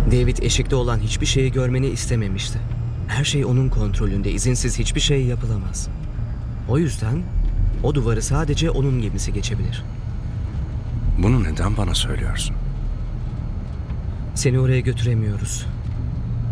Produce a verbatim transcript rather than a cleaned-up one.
David eşikte olan hiçbir şeyi görmeni istememişti. Her şey onun kontrolünde, izinsiz hiçbir şey yapılamaz. O yüzden o duvarı sadece onun gemisi geçebilir. Bunu neden bana söylüyorsun? Seni oraya götüremiyoruz.